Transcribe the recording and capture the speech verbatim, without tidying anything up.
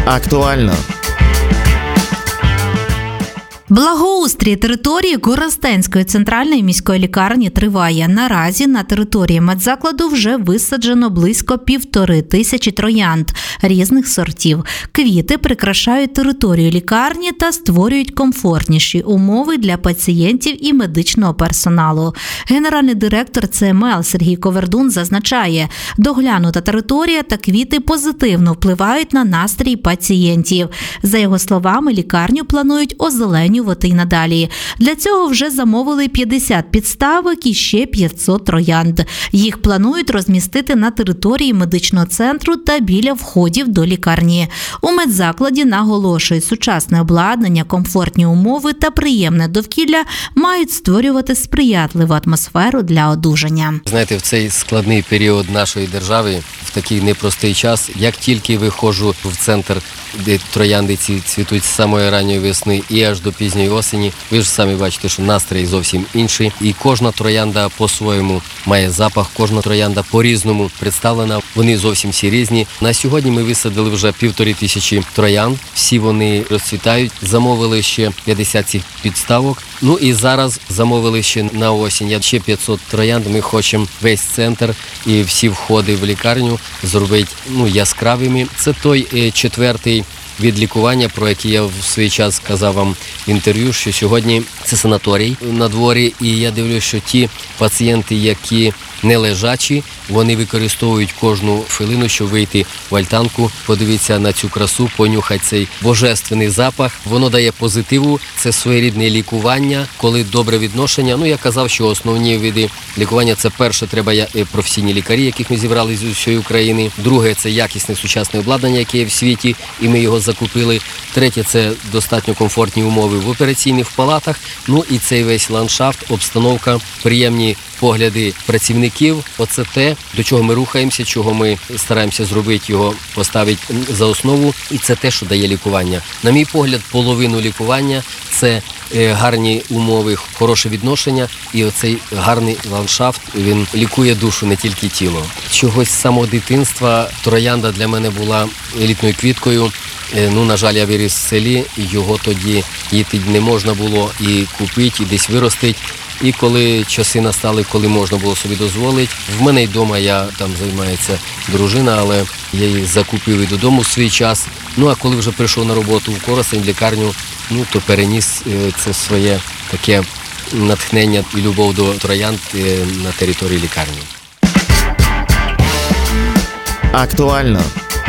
Актуально. Благоустрій території Коростенської центральної міської лікарні триває. Наразі на території медзакладу вже висаджено близько півтори тисячі троянд різних сортів. Квіти прикрашають територію лікарні та створюють комфортніші умови для пацієнтів і медичного персоналу. Генеральний директор Це Ем Ел Сергій Ковердун зазначає, доглянута територія та квіти позитивно впливають на настрій пацієнтів. За його словами, лікарню планують озеленювати й надалі. Для цього вже замовили п'ятдесят підставок і ще п'ятсот троянд. Їх планують розмістити на території медичного центру та біля входів до лікарні. У медзакладі наголошують, сучасне обладнання, комфортні умови та приємне довкілля мають створювати сприятливу атмосферу для одужання. Знаєте, в цей складний період нашої держави, в такий непростий час, як тільки виходжу в центр, де троянди ці цвітуть з самої ранньої весни і аж до пізньої осені, ви ж самі бачите, що настрій зовсім інший. І кожна троянда по-своєму має запах, кожна троянда по-різному представлена. Вони зовсім всі різні. На сьогодні ми висадили вже півтори тисячі троянд. Всі вони розцвітають. Замовили ще п'ятдесят цих підставок. Ну і зараз замовили ще на осінь ще п'ятсот троянд. Ми хочемо весь центр і всі входи в лікарню зробити ну, яскравими. Це той е, четвертий від лікування, про який я в свій час сказав вам в інтерв'ю, що сьогодні це санаторій на дворі, і я дивлюся, що ті пацієнти, які не лежачі, вони використовують кожну хвилину, щоб вийти в альтанку, подивитися на цю красу, понюхати цей божественний запах. Воно дає позитиву, це своєрідне лікування, коли добре відношення. Ну, я казав, що основні види лікування – це перше, треба професійні лікарі, яких ми зібрали з усієї України. Друге – це якісне сучасне обладнання, яке є в світі, і ми його закупили. Третє – це достатньо комфортні умови в операційних палатах. Ну і цей весь ландшафт, обстановка, приємні погляди працівників. Оце те, до чого ми рухаємося, чого ми стараємося зробити, його поставити за основу. І це те, що дає лікування. На мій погляд, половину лікування – це гарні умови, хороше відношення. І оцей гарний ландшафт, він лікує душу, не тільки тіло. Чогось з самого дитинства троянда для мене була елітною квіткою. Ну, на жаль, я виріс в селі, його тоді їти не можна було і купити, і десь виростити. І коли часи настали, коли можна було собі дозволити, в мене й вдома я там займається дружина, але я її закупив і додому в свій час. Ну, а коли вже прийшов на роботу в Коростень, в лікарню, ну, то переніс це своє таке натхнення і любов до троянд на території лікарні. Актуально.